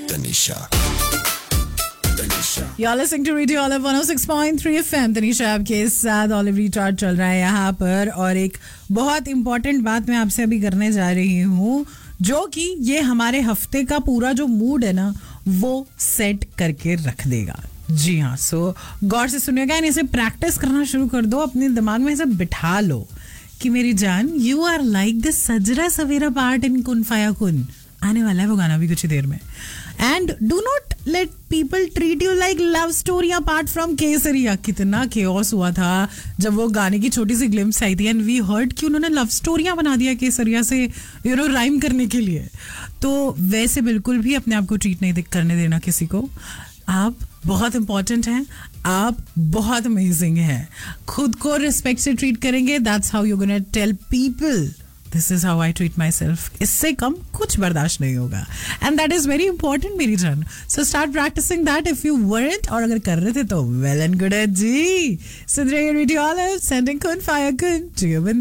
Tanisha You're listening to Radio Olive 106.3 FM. Tanisha आपके साथ olive recharge चल रहा है यहाँ पर, और एक बहुत इंपॉर्टेंट बात मैं आपसे अभी करने जा रही हूँ, जो कि ये हमारे हफ्ते का पूरा जो मूड है ना वो सेट करके रख देगा. जी हाँ, सो गौर से सुनिएगा, इसे प्रैक्टिस करना शुरू कर दो, अपने दिमाग में इसे बिठा लो कि मेरी जान, you are like the सजरा Savera part in कुन फाया कुन. आने वाला है वो गाना भी कुछ ही देर में. And do not let people treat you like love story apart from केसरिया. कितना केओस हुआ था जब वो गाने की छोटी सी ग्लिम्स आई थी एंड वी हर्ड कि उन्होंने लव स्टोरियां बना दिया केसरिया से, यू नो, राइम करने के लिए. तो वैसे बिल्कुल भी अपने आप को ट्रीट नहीं करने देना किसी को. आप बहुत इंपॉर्टेंट हैं, आप बहुत अमेजिंग हैं. खुद को रिस्पेक्ट से ट्रीट करेंगे, that's how you gonna tell people this is how I treat my self. इससे कम कुछ बर्दाश्त नहीं होगा, and that is very important मेरी जान. So start practising that if you weren't, और अगर कर रहे थे तो वेल एंड गुड है जी. सुन रहे रेडियो ऑलिव, सेंडिंग कुन फायर कुन टू यू.